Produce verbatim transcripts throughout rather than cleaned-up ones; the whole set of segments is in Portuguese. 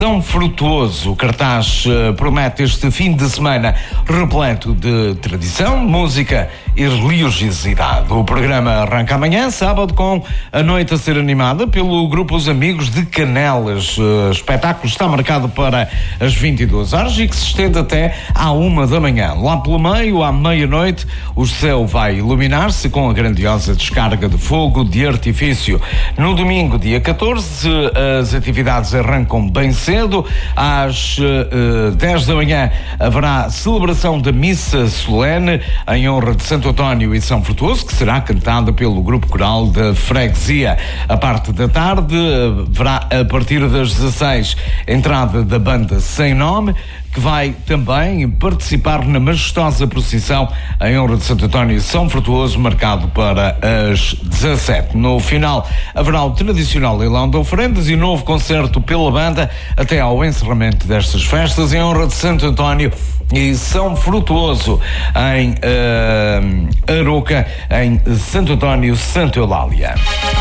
São Frutuoso. O cartaz uh, promete este fim de semana repleto de tradição, música e religiosidade. O programa arranca amanhã, sábado, com a noite a ser animada pelo grupo Os Amigos de Canelas. O espetáculo está marcado para as vinte e duas horas e que se estende até à uma da manhã. Lá pelo meio, à meia-noite, o céu vai iluminar-se com a grandiosa descarga de fogo de artifício. No domingo, dia catorze, as atividades arrancam bem cedo. Às uh, dez da manhã haverá celebração da missa solene em honra de Santo António e São Frutuoso, que será cantada pelo grupo coral da freguesia. A parte da tarde haverá, a partir das dezasseis, entrada da banda Sem Nome, que vai também participar na majestosa procissão em honra de Santo António e São Frutuoso, marcado para as dezassete. No final, haverá o tradicional leilão de oferendas e novo concerto pela banda até ao encerramento destas festas em honra de Santo António e São Frutuoso em uh, Aroca, em Santo António, Santa Eulália.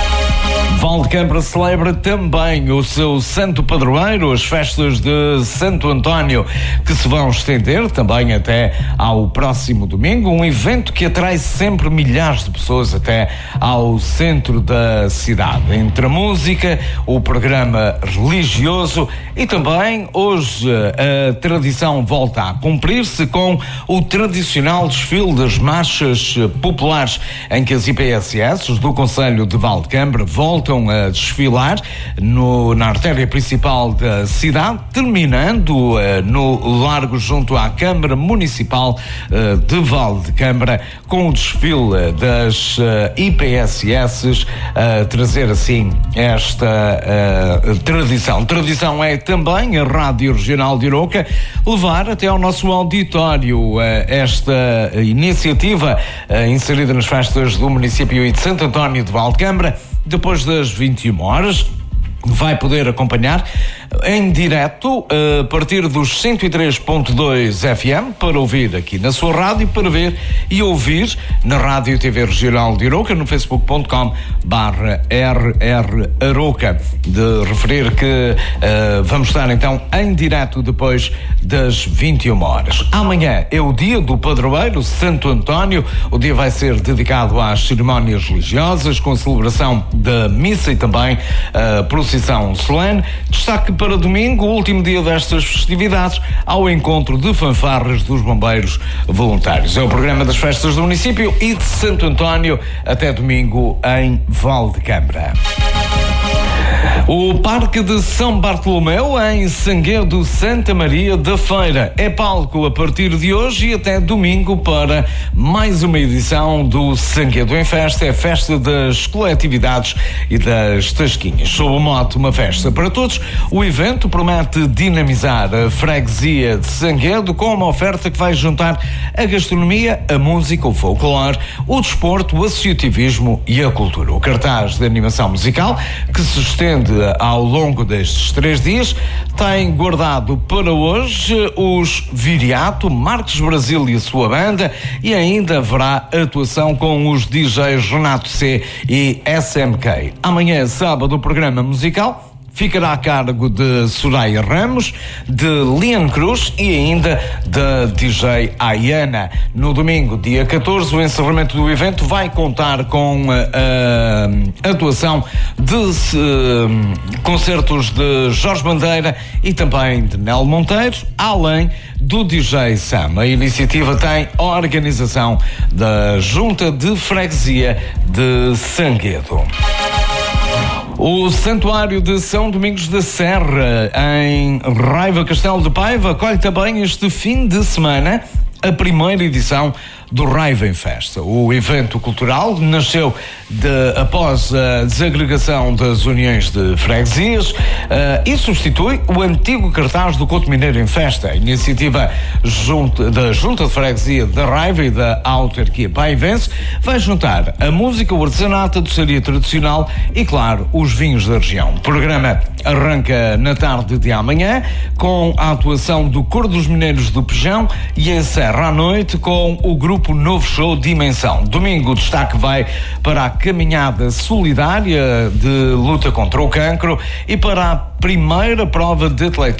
Valdecambra celebra também o seu santo padroeiro, as festas de Santo António, que se vão estender também até ao próximo domingo, um evento que atrai sempre milhares de pessoas até ao centro da cidade. Entre a música, o programa religioso e também hoje a tradição volta a cumprir-se com o tradicional desfile das marchas populares, em que as I P S S do Concelho de Valdecambra voltam a desfilar no, na artéria principal da cidade, terminando uh, no largo junto à Câmara Municipal uh, de Valdecambra, com o desfile das uh, I P S S, a uh, trazer assim esta uh, tradição. Tradição é também a Rádio Regional de Aroca levar até ao nosso auditório uh, esta iniciativa uh, inserida nas festas do município e de Santo António de Valdecambra. Depois das vinte e uma horas, vai poder acompanhar em direto a partir dos cento e três ponto dois F M para ouvir aqui na sua rádio, para ver e ouvir na Rádio T V Regional de Aroca, no facebook ponto com barra R R Aroca. De referir que uh, vamos estar então em direto depois das vinte e uma horas. Amanhã é o dia do padroeiro Santo António. O dia vai ser dedicado às cerimónias religiosas, com a celebração da missa e também a procissão solene. Destaque para domingo, o último dia destas festividades, ao encontro de fanfarras dos bombeiros voluntários. É o programa das festas do município e de Santo António até domingo em Valdecambra. O Parque de São Bartolomeu, em Sanguedo, Santa Maria da Feira, é palco a partir de hoje e até domingo para mais uma edição do Sanguedo em Festa, é a festa das coletividades e das tasquinhas. Sob o mote Uma Festa para Todos, o evento promete dinamizar a freguesia de Sanguedo com uma oferta que vai juntar a gastronomia, a música, o folclore, o desporto, o associativismo e a cultura. O cartaz de animação musical, que se estende ao longo destes três dias, tem guardado para hoje os Viriato, Marcos Brasil e a sua banda, e ainda haverá atuação com os D Js Renato C e S M K. Amanhã, sábado, o programa musical ficará a cargo de Soraya Ramos, de Lian Cruz e ainda da D J Ayana. No domingo, dia catorze, o encerramento do evento vai contar com a, a atuação de uh, concertos de Jorge Bandeira e também de Nel Monteiro, além do D J Sam. A iniciativa tem a organização da Junta de Freguesia de Sanguedo. O Santuário de São Domingos da Serra, em Raiva Castelo de Paiva, acolhe também este fim de semana a primeira edição do Raiva em Festa. O evento cultural nasceu de, após a desagregação das uniões de freguesias uh, e substitui o antigo cartaz do Couto Mineiro em Festa. A iniciativa junto, da Junta de Freguesia da Raiva e da autarquia paivense vai juntar a música, o artesanato, a doçaria tradicional e, claro, os vinhos da região. O programa arranca na tarde de amanhã com a atuação do Coro dos Mineiros do Pejão e encerra à noite com o grupo Grupo Novo Show Dimensão. Domingo o destaque vai para a caminhada solidária de luta contra o cancro e para a primeira prova de atletismo